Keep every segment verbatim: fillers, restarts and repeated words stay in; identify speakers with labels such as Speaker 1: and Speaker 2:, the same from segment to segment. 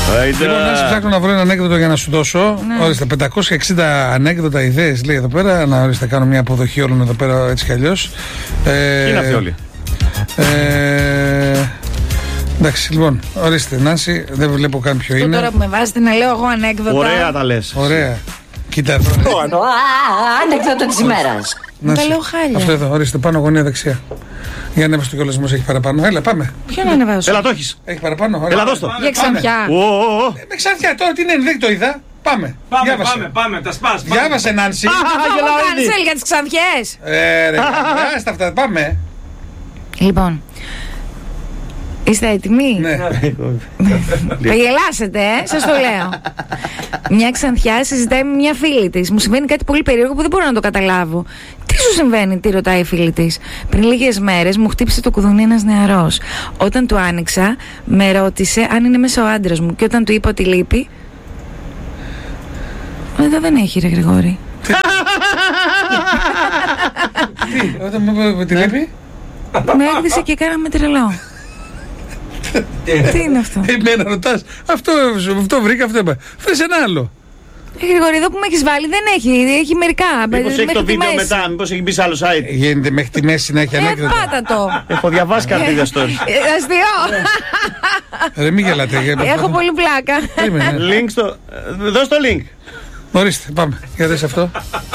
Speaker 1: Λοιπόν, να ψάχνω να βρω ένα ανέκδοτο για να σου δώσω. Ναι. Ορίστε, πεντακόσια εξήντα ανέκδοτα ιδέες λέει εδώ πέρα. Να ορίστε, κάνω μια αποδοχή όλων εδώ πέρα έτσι κι αλλιώς.
Speaker 2: Ε, είναι αυτοί όλοι.
Speaker 1: Ε, εντάξει, λοιπόν, ορίστε, Νάνση, δεν βλέπω καν ποιο είναι.
Speaker 3: Τώρα που με βάζετε να λέω εγώ ανέκδοτα.
Speaker 2: Ωραία τα λες.
Speaker 1: Ωραία. Κοίτα εδώ.
Speaker 4: Ανέκδοτο της ημέρας.
Speaker 3: Τα λέω χάλια.
Speaker 1: Αυτό εδώ, ορίστε, πάνω γωνία δεξιά. Για ανέβασε το κιόλας, έχει παραπάνω. Έλα, πάμε.
Speaker 3: Ποιο να ανεβάσω?
Speaker 2: Έλα, το έχεις.
Speaker 1: Έχει παραπάνω. Ωραία.
Speaker 2: Έλα, δώσ' το.
Speaker 3: Για ξανθιά.
Speaker 1: Ε, με ξανθιά, τώρα τι είναι, δεν το είδα. Πάμε.
Speaker 5: Πάμε,
Speaker 1: Διάβασε.
Speaker 5: πάμε, πάμε, τα σπάς.
Speaker 1: Διάβασε, Νάνση.
Speaker 3: Εγώ κάνσελ για τις ξανθιές.
Speaker 1: Ε, ρε, άστα αυτά, πάμε.
Speaker 3: Λοιπόν, είστε έτοιμοι?
Speaker 1: Ναι.
Speaker 3: Θα γελάσετε, ε, σας το λέω. Μια ξανθιά συζητάει με μια φίλη της. Μου συμβαίνει κάτι πολύ περίεργο που δεν μπορώ να το καταλάβω. Τι σου συμβαίνει, τι ρωτάει η φίλη της. Πριν λίγες μέρες μου χτύπησε το κουδουνί ένας νεαρός. Όταν του άνοιξα, με ρώτησε αν είναι μέσα ο άντρας μου. Και όταν του είπα ότι λείπει. Εδώ δεν έχει, ρε Γρηγόρη.
Speaker 1: Τι, όταν μου είπε τι λείπει.
Speaker 3: Με έκδισε και κάναμε τρελό. Τι είναι αυτό?
Speaker 1: Εμένα ρωτάς. Αυτό, αυτό βρήκα, αυτό είπα. Βρες ένα άλλο.
Speaker 3: Ε, Γρηγόρη, εδώ που με έχεις βάλει δεν έχει, έχει μερικά.
Speaker 2: Μήπως έχει
Speaker 3: μέχρι
Speaker 2: το
Speaker 3: τη
Speaker 2: βίντεο
Speaker 3: μέση.
Speaker 2: μετά, μήπως έχει μπει σε άλλο site.
Speaker 1: Γίνεται μέχρι τη μέση να έχει
Speaker 3: Ε,
Speaker 1: ανέκδοτα.
Speaker 3: πάτα το.
Speaker 2: Έχω διαβάσει κάτι για story.
Speaker 3: Ε, Αστείο.
Speaker 1: Ρε, μη γελάτε.
Speaker 3: Έχω πολύ πλάκα.
Speaker 1: Περίμενε.
Speaker 2: Link στο... Δώσ' το link.
Speaker 1: Ορίστε, πάμε. Για δες αυτό.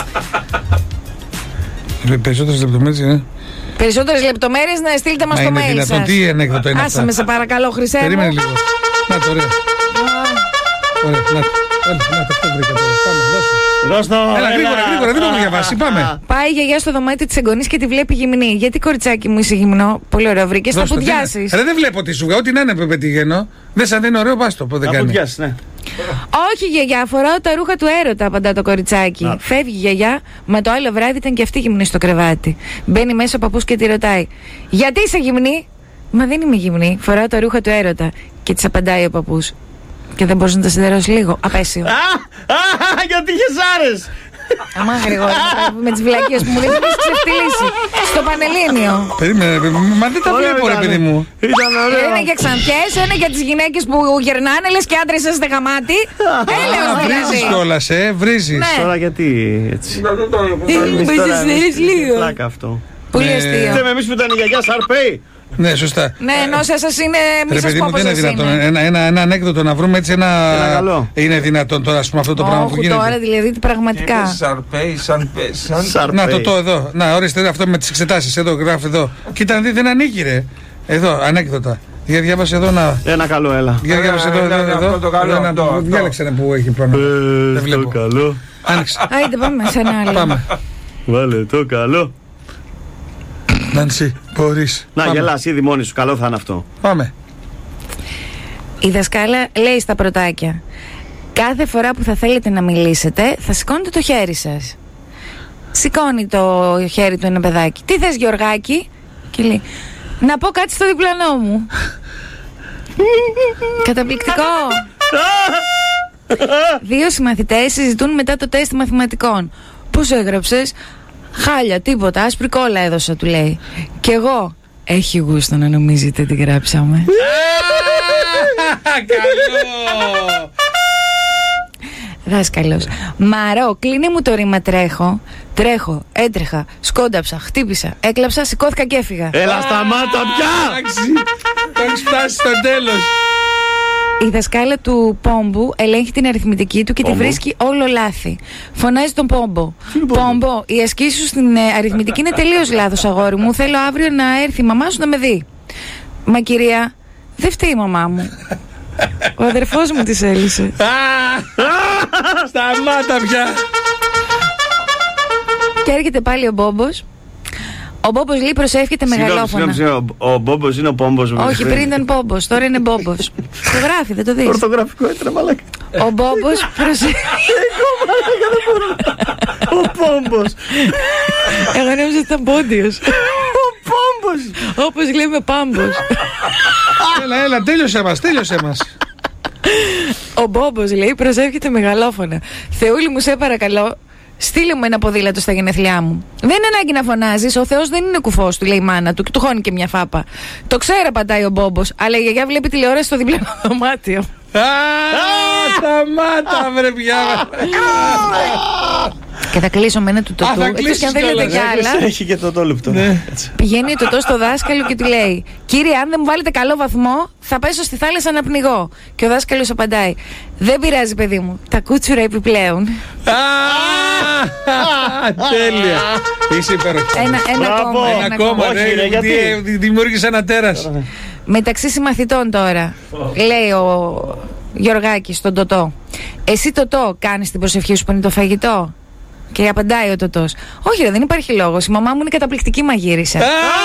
Speaker 1: Περισσότερες λεπτομέρειες είναι.
Speaker 3: Περισσότερες λεπτομέρειες να στείλετε μας
Speaker 1: Μα
Speaker 3: στο
Speaker 1: είναι
Speaker 3: mail
Speaker 1: δυνατόν,
Speaker 3: σας.
Speaker 1: τι ανέκδοτο είναι
Speaker 3: Άσε
Speaker 1: αυτά.
Speaker 3: με σε παρακαλώ, Χρυσέ μου.
Speaker 1: Περίμενε λίγο. Να το, ωραία. Ωραία, να το. Όλα, να το, αυτό βρήκα τώρα. Πάμε, δώσω.
Speaker 2: Δώσ' το.
Speaker 1: Έλα, γρήγορα, γρήγορα, δεν το έχω διαβάσει. Πάμε.
Speaker 3: Πάει η γιαγιά στο δωμάτιο της εγγονής και τη βλέπει γυμνή. Γιατί, κοριτσάκι μου, είσαι γυμνό? Πολύ ωραίο, βρήκες. Θα
Speaker 1: Δώσ' το, τι
Speaker 3: πουδιάσεις.
Speaker 1: είναι. Ρε, δεν βλέπω τη σουγα, ό,τι να είναι που πετυχαίνω. Δεν σαν δεν είναι ωραίο, πας το. Πού δεν
Speaker 2: Θα
Speaker 1: κάνει.
Speaker 2: πουδιάσεις, ναι.
Speaker 3: Όχι, γιαγιά, φοράω τα ρούχα του έρωτα, απαντά το κοριτσάκι.
Speaker 2: Να.
Speaker 3: Φεύγει η γιαγιά, μα το άλλο βράδυ ήταν και αυτή γυμνή στο κρεβάτι. Μπαίνει μέσα ο παππούς και τη ρωτάει: γιατί είσαι γυμνή? Μα δεν είμαι γυμνή, φοράω τα ρούχα του έρωτα. Και της απαντάει ο παππούς: και δεν μπορείς να τα σιδερώσει λίγο? Απέσιο.
Speaker 2: Α, α, γιατί είχες άρες.
Speaker 3: Αμά γρήγορα, με τις βλακίες που μου λες, έχεις ξεφτυλίσει. Στο Πανελλήνιο.
Speaker 1: Περίμενε, ρε, μα δεν τα
Speaker 2: Ωραίο
Speaker 1: βλέπω, ρε
Speaker 2: ήταν.
Speaker 1: παιδί μου.
Speaker 2: Ήταν ωραίο.
Speaker 3: Ένα για ξανθιές, ένα για τις γυναίκες που γερνάνε, λες και άντρες είστε γαμάτι. Έλεος
Speaker 1: Α, βρίζεις
Speaker 3: δηλαδή.
Speaker 1: κιόλας, ε, βρίζεις.
Speaker 3: Ναι.
Speaker 2: Τώρα γιατί έτσι.
Speaker 3: Μπορείς να σιδερείς λίγο.
Speaker 2: Πλάκα αυτό.
Speaker 3: Πολύ
Speaker 1: Ναι.
Speaker 3: αστείο.
Speaker 2: Λέμε εμείς που ήταν η γιαγιά Σαρπέη.
Speaker 1: Ναι, σωστά.
Speaker 3: Ναι, ενώ σε σας είναι μη
Speaker 1: Ρε
Speaker 3: σας
Speaker 1: παιδί
Speaker 3: πω
Speaker 1: μου,
Speaker 3: πώς
Speaker 1: δεν είναι
Speaker 3: σας
Speaker 1: δυνατόν.
Speaker 3: είναι.
Speaker 1: Ένα, ένα, ένα ανέκδοτο να βρούμε έτσι ένα.
Speaker 2: Ένα καλό.
Speaker 1: Είναι δυνατόν τώρα, ας πούμε, αυτό το πράγμα που
Speaker 3: Όχι
Speaker 1: γίνεται.
Speaker 3: τώρα, δηλαδή τι πραγματικά.
Speaker 5: Σαρπέι, σαν σαν.
Speaker 2: Σαρπέη.
Speaker 1: Να το το εδώ. Να, ορίστε αυτό με τις εξετάσεις. Εδώ, γράφει εδώ. Κοίτα, να δει, δεν ανοίγει, ρε. Εδώ, ανέκδοτα. Για διάβασε εδώ να.
Speaker 2: Ένα καλό, έλα.
Speaker 1: Για διάβασε εδώ,
Speaker 5: Ένα,
Speaker 1: εδώ.
Speaker 5: ένα,
Speaker 1: εδώ.
Speaker 5: αυτό το καλό,
Speaker 1: Εδώ, να-
Speaker 5: αυτό, αυτό.
Speaker 1: Διάλεξε ένα που έχει πρόβλημα. Δεν βλέπω.
Speaker 2: καλό.
Speaker 1: Άνοιξε.
Speaker 3: Άιντε πάμε σε ένα άλλο.
Speaker 1: Πάμε.
Speaker 2: Βάλε το καλό.
Speaker 1: Νάνση, μπορείς.
Speaker 2: Να
Speaker 1: Πάμε.
Speaker 2: γελάς ήδη μόνη σου, καλό θα είναι αυτό.
Speaker 1: Πάμε.
Speaker 3: Η δασκάλα λέει στα πρωτάκια: κάθε φορά που θα θέλετε να μιλήσετε, θα σηκώνετε το χέρι σας. Σηκώνει το χέρι του ένα παιδάκι. Τι θες, Γεωργάκη? Και λέει: να πω κάτι στο διπλανό μου. Καταπληκτικό. Δύο συμμαθητές συζητούν μετά το τεστ μαθηματικών. Πώς έγραψες? Χάλια, τίποτα, άσπρη κόλλα έδωσα, του λέει. Κι εγώ: έχει γούστο να νομίζετε τι γράψαμε.
Speaker 1: Καλό.
Speaker 3: Δάσκαλος: Μαρό, κλείνει μου το ρήμα τρέχω. Τρέχω, έτρεχα, σκόνταψα, χτύπησα, έκλαψα, σηκώθηκα και έφυγα.
Speaker 2: Έλα σταμάτα πια.
Speaker 1: Εντάξει. Το έχεις φτάσει στο τέλος.
Speaker 3: Η δασκάλα του Πόμπου ελέγχει την αριθμητική του και τη
Speaker 2: Πόμπο.
Speaker 3: βρίσκει όλο λάθη. Φωνάζει τον Πόμπο: Πόμπο, η ασκήση σου στην ε, αριθμητική είναι τελείως λάθος, αγόρι μου. Θέλω αύριο να έρθει η μαμά σου να με δει. Μα κυρία, δεν φταίει η μαμά μου. Ο αδερφός μου της έλυσε.
Speaker 1: Σταμάτα πια.
Speaker 3: Και έρχεται πάλι ο Μπόμπος. Ο Μπόμπος λέει προσεύχεται μεγαλόφωνα.
Speaker 2: Συγγνώμη, συγγνώμη, ο ο Μπόμπος είναι ο Πόμπος μου.
Speaker 3: Όχι, πριν ήταν Πόμπος, τώρα είναι Μπόμπος. Το γράφει, δεν το δεις.
Speaker 2: Ορθογραφικό έτρα, μαλάκα.
Speaker 3: Ο Μπόμπος προσεύχεται.
Speaker 2: Ο Πόμπος.
Speaker 3: Εγώ νόμιζα ότι ήταν Πόντιος.
Speaker 2: Ο Πόμπος.
Speaker 3: Όπως λέμε Πάμπος.
Speaker 1: Έλα, έλα, τέλειωσέ μας, τέλειωσέ μας.
Speaker 3: Ο Μπόμπος λέει προσεύχεται μεγαλόφωνα. Θεούλη μου, σε παρακαλώ, στείλε μου ένα ποδήλατο στα γενέθλιά μου. Δεν είναι ανάγκη να φωνάζεις, ο Θεός δεν είναι κουφός, του λέει η μάνα του και του χώνει και μια φάπα. Το ξέρω, απαντάει ο Μπόμπος, αλλά η γιαγιά βλέπει τηλεόραση στο διπλανό δωμάτιο.
Speaker 1: Σταμάτα βρε πια.
Speaker 3: Και θα κλείσω με ένα του τοτού. Έτσι και αν θέλετε κι άλλα.
Speaker 2: Έχει και το τόλεπτο.
Speaker 3: Πηγαίνει ο τοτός στο δάσκαλο και του λέει: Κύριε, αν δεν μου βάλετε καλό βαθμό, θα πέσω στη θάλασσα να πνιγώ. Και ο δάσκαλος απαντάει: Δεν πειράζει, παιδί μου. Τα κούτσουρα επιπλέον.
Speaker 1: Τέλεια. Είσαι υπέροχη.
Speaker 3: Ένα, ένα ακόμα.
Speaker 1: Ένα ακόμα. Δημιούργησε ένα τέρας.
Speaker 3: Μεταξύ συμμαθητών τώρα, λέει ο Γιωργάκης στον τοτό: Εσύ τοτό κάνεις την προσευχή σου πριν το φαγητό? Και απαντάει ο τοτός: Όχι ρε, δεν υπάρχει λόγος. Η μαμά μου είναι καταπληκτική μαγείρισα.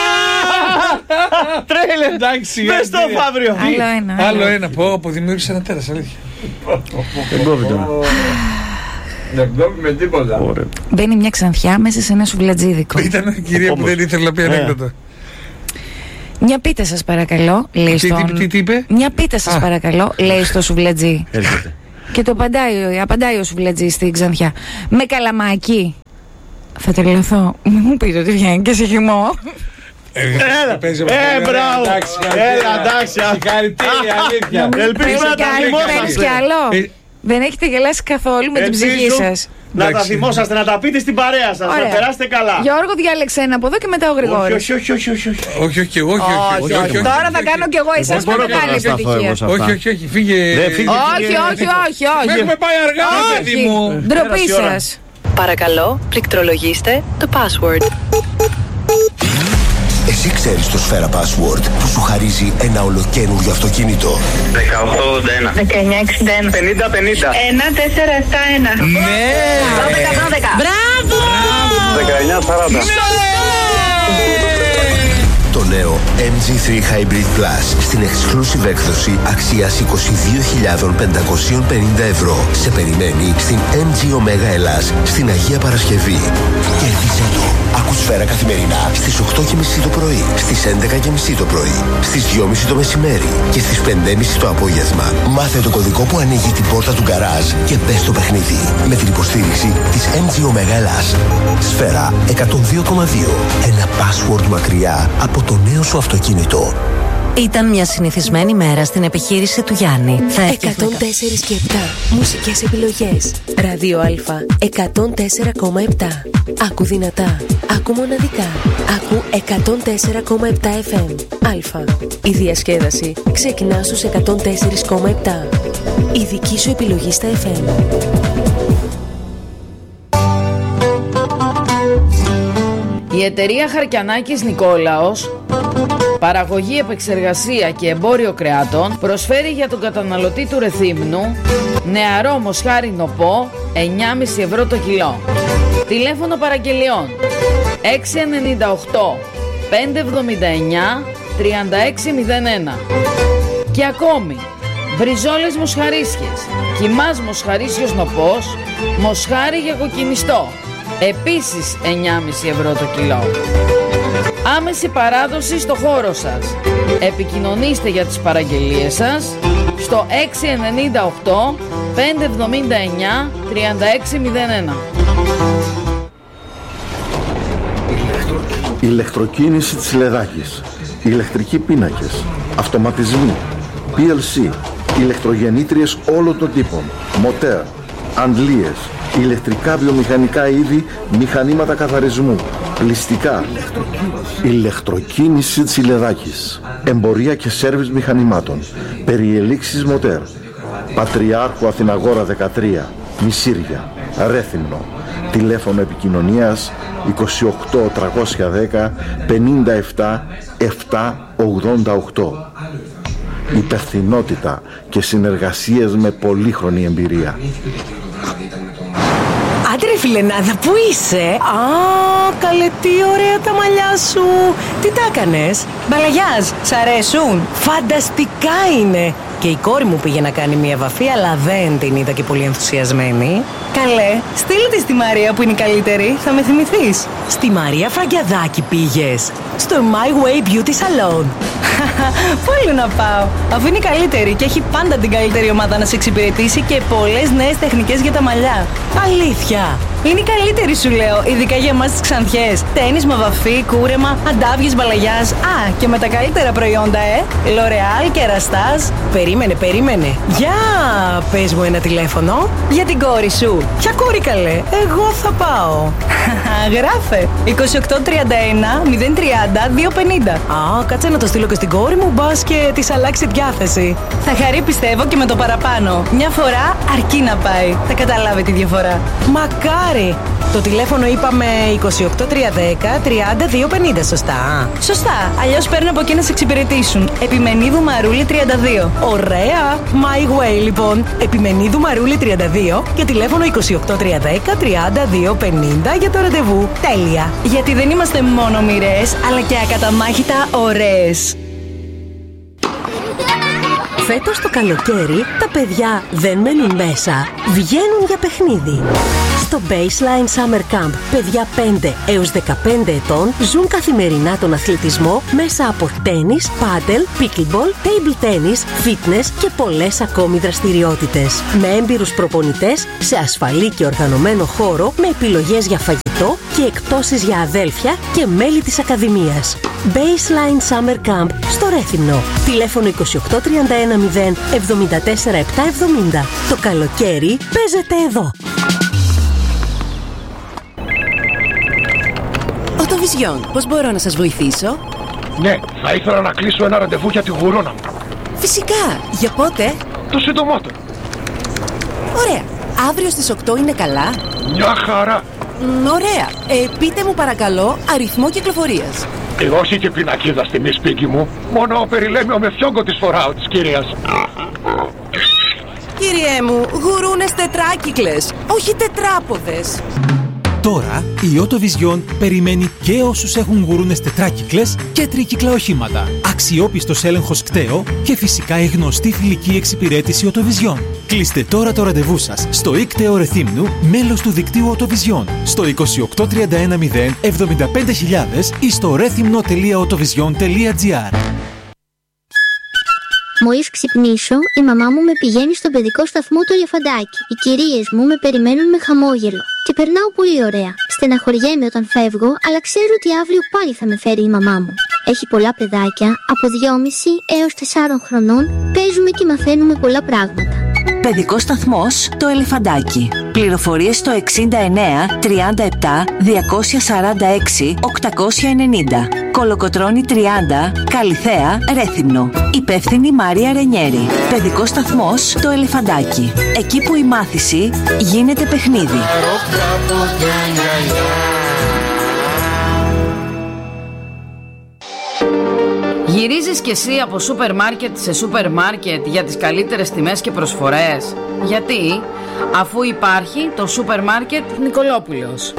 Speaker 1: Τρέλε, εντάξει.
Speaker 2: Μες στο αύριο.
Speaker 3: Άλλο ένα.
Speaker 1: Άλλο ένα. Πω, πω, δημιούργησε ένα τέρας, αλήθεια.
Speaker 2: Δεν κόβει τώρα.
Speaker 5: Δεν κόβει με τίποτα.
Speaker 3: Μπαίνει μια ξανθιά μέσα σε ένα σουβλατζίδικο.
Speaker 1: Ήταν η κυρία που δεν ήθελε να πει ανέκδοτο.
Speaker 3: Μια πίτα σας παρακαλώ, λέει στον...
Speaker 1: Τι, τι είπε?
Speaker 3: Μια πίτα σας παρακαλώ, λέει στο σουβλατζί.
Speaker 2: Έρχεται.
Speaker 3: Και το απαντάει, απαντάει ο σουβλατζί στην ξανθιά: Με καλαμάκι. Θα τρελαθώ. Μην μου πείτε ότι βγαίνει και σε χυμό.
Speaker 2: Έλα, ε, μπράβο. Έλα, εντάξει.
Speaker 1: Συγχαρητήρια, αλήθεια.
Speaker 2: Ελπίζω να τα
Speaker 3: Παίρνεις κι άλλο. Δεν έχετε γελάσει καθόλου με την ψυχή σας.
Speaker 2: Να τα θυμόσαστε, να τα πείτε στην παρέα σας. Να περάσετε καλά.
Speaker 3: Γιώργο, διάλεξε ένα από εδώ και μετά ο Γρηγόρης.
Speaker 2: Όχι, όχι, όχι, όχι.
Speaker 1: Όχι, όχι, εγώ, όχι, όχι.
Speaker 3: Τώρα θα κάνω κι εγώ εσάς με μεγάλη επιτυχία.
Speaker 1: Όχι, όχι, όχι, φύγε.
Speaker 3: Όχι, όχι, όχι, όχι.
Speaker 1: Έχουμε πάει αργά, παιδί μου.
Speaker 3: Ντροπή σας.
Speaker 6: Παρακαλώ, πληκτρολογήστε το password.
Speaker 7: Εσύ ξέρεις το Σφαίρα Password που σου χαρίζει ένα ολοκαίνουργιο αυτοκίνητο.
Speaker 8: δεκαοκτώ ογδόντα ένα
Speaker 6: δεκαεννιά εξήντα ένα
Speaker 8: πενήντα πενήντα
Speaker 6: ένα τέσσερα επτά ένα
Speaker 1: Ναι!
Speaker 6: δώδεκα δώδεκα. Μπράβο!
Speaker 8: δεκαεννιά σαράντα.
Speaker 7: Το νέο εμ τζι θρι Hybrid Plus στην exclusive έκδοση αξίας είκοσι δύο χιλιάδες πεντακόσια πενήντα ευρώ σε περιμένει στην εμ τζι Omega Ελλάς στην Αγία Παρασκευή. Κέρδισε το. Άκου Σφαίρα καθημερινά στις οκτώ και μισή το πρωί, στις έντεκα και μισή το πρωί, στις δυο και μισή το μεσημέρι και στις πέντε και μισή το απόγευμα. Μάθε το κωδικό που ανοίγει την πόρτα του γκαράζ και μπες στο παιχνίδι με την υποστήριξη της εμ τζι Omega Ελλάς. Σφαίρα εκατόν δύο κόμμα δύο. Ένα password μακριά από το νέο σου αυτοκίνητο.
Speaker 9: Ήταν μια συνηθισμένη μέρα στην επιχείρηση του Γιάννη.
Speaker 10: εκατόν τέσσερα και επτά. Μουσικές επιλογές. Ράδιο Α. εκατόν τέσσερα κόμμα επτά. Άκου δυνατά. Άκου μοναδικά. Άκου εκατόν τέσσερα κόμμα επτά εφ εμ. Α. Η διασκέδαση ξεκινά στους εκατόν τέσσερα κόμμα επτά. Η δική σου επιλογή στα εφ εμ.
Speaker 11: Η εταιρεία Χαρκιανάκης Νικόλαος, παραγωγή, επεξεργασία και εμπόριο κρεάτων, προσφέρει για τον καταναλωτή του Ρεθύμνου νεαρό μοσχάρι νοπό εννιά κόμμα πέντε ευρώ το κιλό. Τηλέφωνο παραγγελιών έξι εννιά οκτώ πέντε εβδομήντα εννιά τριάντα έξι μηδέν ένα. Και ακόμη μπριζόλες μοσχαρίσιες, κιμάς μοσχαρίσιος νοπός, μοσχάρι για κοκκινιστό, επίσης εννιά κόμμα πέντε ευρώ το κιλό. Άμεση παράδοση στο χώρο σας. Επικοινωνήστε για τις παραγγελίες σας στο έξι εννιά οκτώ πέντε εβδομήντα εννιά τριάντα έξι μηδέν ένα.
Speaker 12: Ηλεκτροκίνηση της Λεδάκης. Ηλεκτρικοί πίνακες. Αυτοματισμοί. πι ελ σι. Ηλεκτρογεννήτριες όλων των τύπων. Μοτέρ. Αντλίες. Ηλεκτρικά βιομηχανικά είδη, μηχανήματα καθαρισμού. Πλυστικά. Ηλεκτροκίνηση της Λεδάκης. Εμπορία και σέρβις μηχανημάτων. Περιελήξεις μοτέρ. Πατριάρχου Αθηναγόρα δεκατρία. Μισήρια. Ρέθυμνο. Τηλέφωνο επικοινωνίας είκοσι οκτώ τριακόσια δέκα πενήντα επτά επτακόσια ογδόντα οκτώ. Υπευθυνότητα και συνεργασίες με πολύχρονη εμπειρία.
Speaker 10: Άντε ρε φιλενάδα, πού είσαι? Α, καλέ, τι ωραία τα μαλλιά σου. Τι τα έκανες? Μπαλαγιάζ, σ' αρέσουν? Φανταστικά είναι. Και η κόρη μου πήγε να κάνει μια βαφή, αλλά δεν την είδα και πολύ ενθουσιασμένη. Καλέ, στείλε τη στη Μαρία που είναι η καλύτερη, θα με θυμηθείς. Στη Μαρία Φραγκιαδάκη πήγες? Στο My Way Beauty Salon. Πού να πάω, αφού είναι η καλύτερη και έχει πάντα την καλύτερη ομάδα να σε εξυπηρετήσει και πολλές νέες τεχνικές για τα μαλλιά. Αλήθεια, Είναι η καλύτερη, σου λέω, ειδικά για εμάς τις Ξανθιές. Τένισμα, βαφή, κούρεμα, αντάβιες, μπαλαγιάς. Α, και με τα καλύτερα προϊόντα, ε! L'Oreal και Εραστάζ. Περίμενε, περίμενε. Για πες μου ένα τηλέφωνο. Για την κόρη σου. Ποια κόρη, καλέ? Εγώ θα πάω. Γράφε. είκοσι οκτώ τριάντα ένα μηδέν τριάντα δύο πενήντα. Α, κάτσε να το στείλω και στην κόρη μου, μπας και της αλλάξει διάθεση. Θα χαρεί, πιστεύω, και με το παραπάνω. Μια φορά αρκεί να πάει. Θα καταλάβει τη διαφορά. Μακάρι. Το τηλέφωνο είπαμε είκοσι οκτώ τριάντα ένα τριάντα δύο πενήντα, σωστά? Σωστά. Αλλιώς παίρνω από εκεί να σε εξυπηρετήσουν. Επιμενίδου Μαρούλη τριάντα δύο. Ωραία. My way, λοιπόν. Επιμενίδου Μαρούλη τριάντα δύο και τηλέφωνο είκοσι οκτώ τριάντα ένα τριάντα δύο πενήντα για το ραντεβού. Τέλεια. Γιατί δεν είμαστε μόνο μοιρές, αλλά και ακαταμάχητα ωραίες.
Speaker 13: Φέτος το καλοκαίρι τα παιδιά δεν μένουν μέσα, βγαίνουν για παιχνίδι. Στο Baseline Summer Camp, παιδιά πέντε έως δεκαπέντε ετών ζουν καθημερινά τον αθλητισμό μέσα από τένις, πάντελ, pickleball, table tennis, fitness και πολλές ακόμη δραστηριότητες. Με έμπειρους προπονητές, σε ασφαλή και οργανωμένο χώρο, με επιλογές για φαγητό και εκπτώσεις για αδέλφια και μέλη της Ακαδημίας. Baseline Summer Camp στο Ρέθυμνο. Τηλέφωνο είκοσι οκτώ τριάντα ένα μηδέν εβδομήντα τέσσερα επτακόσια εβδομήντα. Το καλοκαίρι παίζεται εδώ.
Speaker 14: Οτοβιζιόν, πώς μπορώ να σας βοηθήσω?
Speaker 15: Ναι, θα ήθελα να κλείσω ένα ραντεβού για τη γουρώνα μου.
Speaker 14: Φυσικά, για πότε?
Speaker 15: Το συντομότερο.
Speaker 14: Ωραία, αύριο στις οκτώ είναι καλά?
Speaker 15: Μια χαρά.
Speaker 14: Μ, ωραία, ε, πείτε μου παρακαλώ αριθμό κυκλοφορίας.
Speaker 15: Ε, όχι και πινακίδα στη μη σπίτι μου. Μόνο περιλέμιο με φιόγκο της φοράω της κυρίας.
Speaker 14: Κύριέ μου, γουρούνες τετράκυκλες, όχι τετράποδες.
Speaker 16: Τώρα η Autovision περιμένει και όσους έχουν γουρούνες τετράκυκλες και τρίκυκλα οχήματα. Αξιόπιστος έλεγχος κταίο και φυσικά η γνωστή φιλική εξυπηρέτηση Autovision. Κλείστε τώρα το ραντεβού σας στο ΙΚΤΕΟ Ρεθύμνου, μέλος του δικτύου Autovision, στο είκοσι οκτώ τριάντα ένα μηδέν εβδομήντα πέντε χιλιάδες ή στο ρέθυμνο τελεία autovision τελεία gr.
Speaker 17: Μόλις ξυπνήσω, η μαμά μου με πηγαίνει στον παιδικό σταθμό του Ελεφαντάκι. Οι κυρίες μου με περιμένουν με χαμόγελο. Και περνάω πολύ ωραία. Στεναχωριέμαι όταν φεύγω, αλλά ξέρω ότι αύριο πάλι θα με φέρει η μαμά μου. Έχει πολλά παιδάκια, από δυόμισι έως τεσσάρων χρονών, παίζουμε και μαθαίνουμε πολλά πράγματα.
Speaker 18: Παιδικός σταθμός το Ελεφαντάκι. Πληροφορίες στο εξήντα εννέα τριάντα επτά διακόσια σαράντα έξι οκτακόσια ενενήντα. Κολοκοτρώνη τριάντα, Καλιθέα, Ρέθυμνο. Υπεύθυνη Μάρια Ρενιέρη. Παιδικός σταθμός το Ελεφαντάκι. Εκεί που η μάθηση γίνεται παιχνίδι.
Speaker 11: Γυρίζεις κι εσύ από σούπερ μάρκετ σε σούπερ μάρκετ για τις καλύτερες τιμές και προσφορές? Γιατί? Αφού υπάρχει το σούπερ μάρκετ Νικολόπουλος.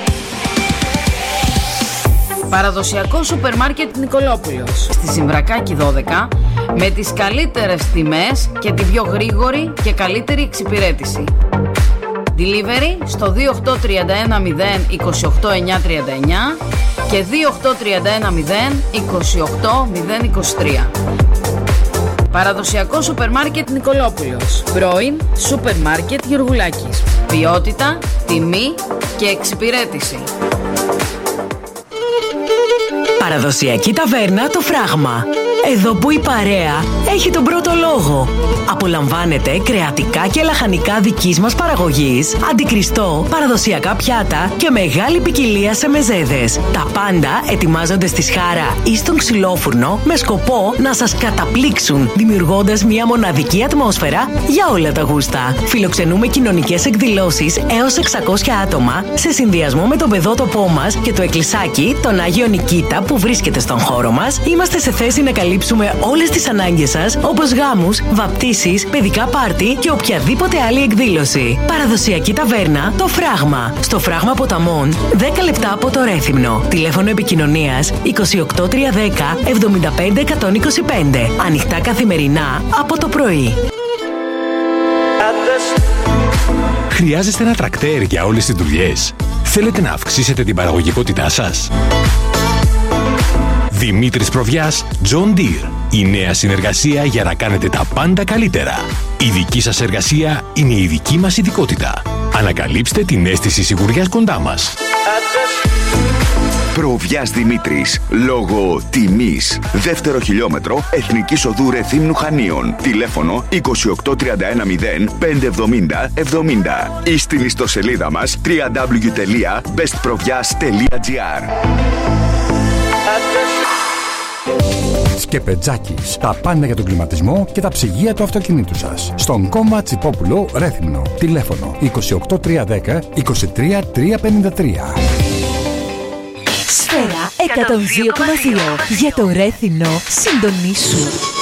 Speaker 11: Παραδοσιακό σούπερ μάρκετ Νικολόπουλος στη Συμβρακάκη δώδεκα, με τις καλύτερες τιμές και τη πιο γρήγορη και καλύτερη εξυπηρέτηση. Delivery στο δύο οκτώ τριάντα ένα μηδέν είκοσι οκτώ εννιακόσια τριάντα εννιά και δύο οκτώ τριάντα ένα μηδέν είκοσι οκτώ μηδέν είκοσι τρία. Παραδοσιακό σούπερ μάρκετ Νικολόπουλος. Πρώην σούπερ μάρκετ Γεωργουλάκης. Ποιότητα, τιμή και εξυπηρέτηση.
Speaker 10: Παραδοσιακή ταβέρνα Το Φράγμα. Εδώ που η παρέα έχει τον πρώτο λόγο. Απολαμβάνετε κρεατικά και λαχανικά δικής μας παραγωγής, αντικριστό, παραδοσιακά πιάτα και μεγάλη ποικιλία σε μεζέδες. Τα πάντα ετοιμάζονται στη σχάρα ή στον ξυλόφουρνο με σκοπό να σας καταπλήξουν, δημιουργώντας μια μοναδική ατμόσφαιρα για όλα τα γούστα. Φιλοξενούμε κοινωνικές εκδηλώσεις έως εξακόσια άτομα σε συνδυασμό με τον παιδότοπό μας και το εκκλησάκι, τον Άγιο Νικήτα που βρίσκεται στον χώρο μας. Είμαστε σε θέση να καλύψουμε όλες τις ανάγκες σας, όπως γάμους, βαπτίσεις, παιδικά πάρτι και οποιαδήποτε άλλη εκδήλωση. Παραδοσιακή ταβέρνα Το Φράγμα. Στο Φράγμα Ποταμών, δέκα λεπτά από το Ρέθυμνο. Τηλέφωνο επικοινωνίας είκοσι οκτώ τριακόσια δέκα εβδομήντα πέντε εκατόν είκοσι πέντε. Ανοιχτά καθημερινά από το πρωί.
Speaker 19: Χρειάζεστε ένα τρακτέρ για όλες τις δουλειές? Θέλετε να αυξήσετε την παραγωγικότητά σας? Δημήτρης Προβιάς, John Deere. Η νέα συνεργασία για να κάνετε τα πάντα καλύτερα. Η δική σας εργασία είναι η δική μας ειδικότητα. Ανακαλύψτε την αίσθηση σιγουριάς κοντά μας.
Speaker 20: Προβιάς Δημήτρης. Λόγω τιμής. Δεύτερο χιλιόμετρο Εθνικής Οδού Ρεθύμνου Χανίων. Τηλέφωνο είκοσι οκτώ τριάντα ένα μηδέν πεντακόσια εβδομήντα εβδομήντα ή στην ιστοσελίδα μας double-u double-u double-u τελεία bestprovias τελεία gr.
Speaker 21: Σκεπετζάκης. Τα πάντα για τον κλιματισμό και τα ψυγεία του αυτοκινήτου σας. Στον Κόμμα Τσιπόπουλο Ρέθυμνο. Τηλέφωνο είκοσι οκτώ τριακόσια δέκα είκοσι τρία τριακόσια πενήντα τρία.
Speaker 22: Σφαίρα εκατόν δύο κόμμα δύο. Για το Ρέθυμνο συντονίσου.